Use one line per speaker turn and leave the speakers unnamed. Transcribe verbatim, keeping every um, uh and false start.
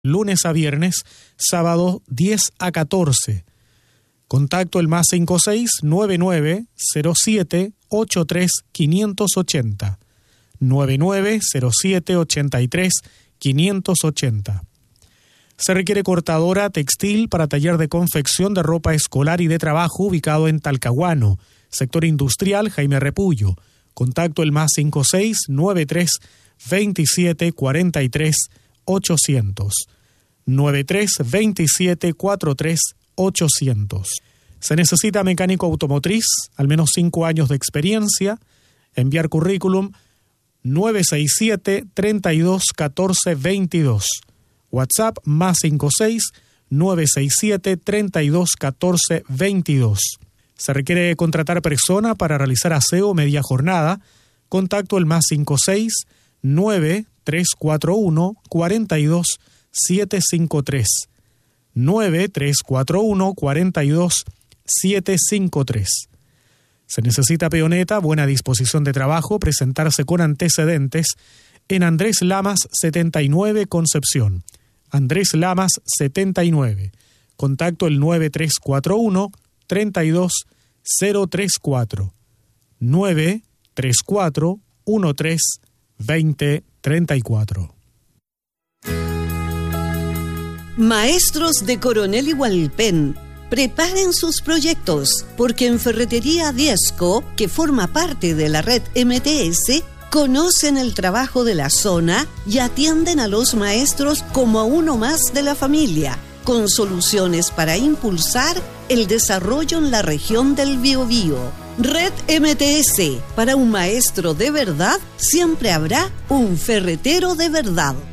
lunes a viernes, sábado diez a catorce. Contacto el más cinco seis nueve nueve cero siete ocho tres cinco ocho cero. nueve nueve cero siete ocho tres cinco ocho cero. Se requiere cortadora textil para taller de confección de ropa escolar y de trabajo ubicado en Talcahuano, sector industrial Jaime Repullo. Contacto el más cinco seis nueve tres veintisiete cuarenta y tres ochocientos. nueve tres veintisiete cuarenta y tres ochocientos. Se necesita mecánico automotriz, al menos cinco años de experiencia. Enviar currículum nueve seis siete treinta y dos catorce veintidós. WhatsApp más cinco seis nueve seis siete treinta y dos catorce veintidós. Se requiere contratar persona para realizar aseo media jornada. Contacto el más cinco seis nueve tres cuatro uno cuarenta y dos siete cinco tres. nueve tres cuatro uno cuarenta y dos siete cinco tres. Se necesita peoneta, buena disposición de trabajo, presentarse con antecedentes en Andrés Lamas setenta y nueve Concepción. Andrés Lamas setenta y nueve. Contacto el nueve tres cuatro uno treinta y dos cero treinta y cuatro. nueve tres cuatro uno tres veinte treinta y cuatro.
Maestros de Coronel y Hualpén, preparen sus proyectos, porque en Ferretería Diezco, que forma parte de la red M T S, conocen el trabajo de la zona y atienden a los maestros como a uno más de la familia, con soluciones para impulsar el desarrollo en la región del Biobío. Red M T S, para un maestro de verdad, siempre habrá un ferretero de verdad.